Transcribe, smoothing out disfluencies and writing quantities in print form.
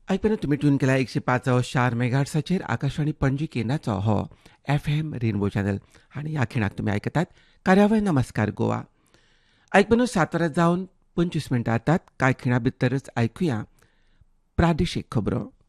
ऐकून तुम्ही ट्यून केला 105.4 मेगाहर्ट्झाचेर आकाशवाणी पणजी केंद्राचो हो FM रेनबो चॅनल आणि ह्या खिणाक तुम्ही ऐकतात कार्यावळ नमस्कार गोवा. ऐकून 7 वरां जावन 25 मिनटां जातात. कांय खिणा भितरच ऐकुया प्रादेशीक खबरो.